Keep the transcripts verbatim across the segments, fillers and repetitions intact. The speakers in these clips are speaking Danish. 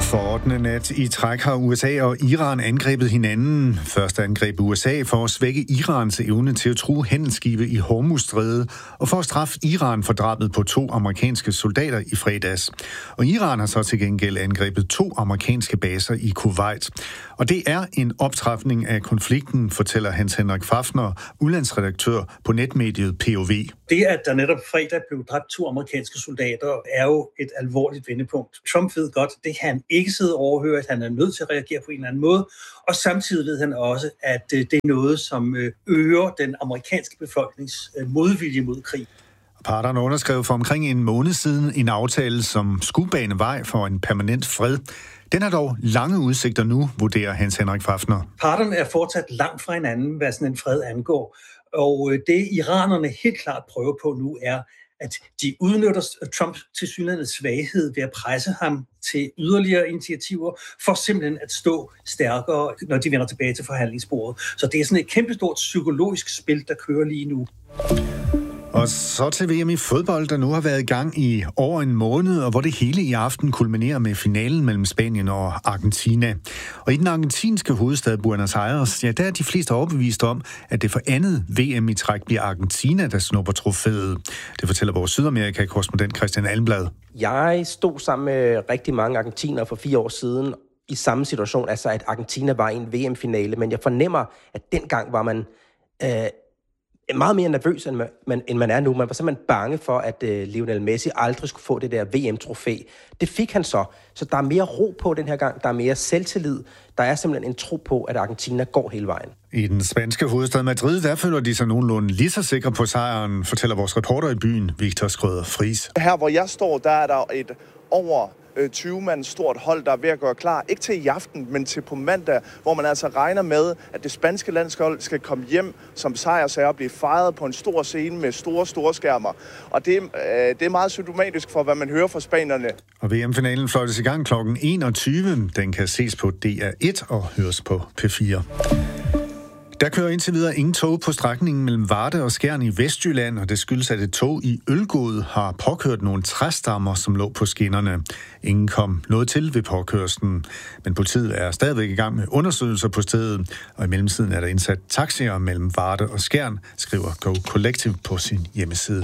For ottende nat i træk har U S A og Iran angrebet hinanden. Først angreb U S A for at svække Irans evne til at true handelsskibe i Hormuzstrædet og for at straffe Iran for drabet på to amerikanske soldater i fredags. Og Iran har så til gengæld angrebet to amerikanske baser i Kuwait. Og det er en optrapning af konflikten, fortæller Hans Henrik Fafner, udlandsredaktør på netmediet P O V. Det, at der netop fredag blev dræbt to amerikanske soldater, er jo et alvorligt vendepunkt. Trump ved godt, det kan han ikke sidde overhørt, han er nødt til at reagere på en eller anden måde, og samtidig ved han også, at det er noget, som øger den amerikanske befolknings modvilje mod krig. Parterne underskrev for omkring en måned siden en aftale, som skulle bane vej for en permanent fred. Den har dog lange udsigter nu, vurderer Hans Henrik Fafner. Parterne er fortsat langt fra hinanden, hvad sådan en fred angår. Og det iranerne helt klart prøver på nu er, at de udnytter Trumps tilsyneladende svaghed ved at presse ham til yderligere initiativer, for simpelthen at stå stærkere, når de vender tilbage til forhandlingsbordet. Så det er sådan et kæmpestort psykologisk spil, der kører lige nu. Og så til V M i fodbold, der nu har været i gang i over en måned, og hvor det hele i aften kulminerer med finalen mellem Spanien og Argentina. Og i den argentinske hovedstad Buenos Aires, ja, der er de fleste overbevist om, at det for andet V M i træk bliver Argentina, der snupper trofæet. Det fortæller vores Sydamerika-korrespondent Christian Almblad. Jeg stod sammen med rigtig mange argentinere for fire år siden i samme situation, altså at Argentina var i en V M-finale, men jeg fornemmer, at dengang var man øh, meget mere nervøs, end man, end man er nu. Man var simpelthen bange for, at uh, Lionel Messi aldrig skulle få det der V M-trofæ. Det fik han så. Så der er mere ro på den her gang. Der er mere selvtillid. Der er simpelthen en tro på, at Argentina går hele vejen. I den spanske hovedstad Madrid, der føler de sig nogenlunde lige så sikre på sejren, fortæller vores reporter i byen, Victor Skrøder Friis. Her, hvor jeg står, der er der et over tyve mand stort hold, der er ved at gøre klar. Ikke til i aften, men til på mandag, hvor man altså regner med, at det spanske landshold skal komme hjem som sejrsager og blive fejret på en stor scene med store, store skærmer. Og det, øh, det er meget symptomatisk for, hvad man hører fra spanierne. Og V M-finalen fløjtes i gang klokken enogtyve. Den kan ses på D R et og høres på P fire. Der kører indtil videre ingen tog på strækningen mellem Varde og Skjern i Vestjylland, og det skyldes, at et tog i Ølgod har påkørt nogle træstammer, som lå på skinnerne. Ingen kom noget til ved påkørslen, men politiet er stadigvæk i gang med undersøgelser på stedet, og i mellemtiden er der indsat taxier mellem Varde og Skjern, skriver Go Collective på sin hjemmeside.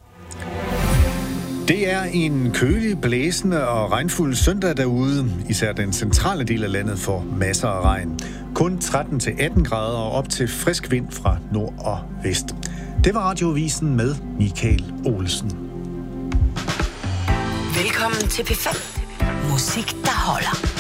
Det er en kølig, blæsende og regnfuld søndag derude. Især den centrale del af landet får masser af regn. Kun tretten til atten grader og op til frisk vind fra nord og vest. Det var Radioavisen med Michael Olsen. Velkommen til P fem. Musik, der holder.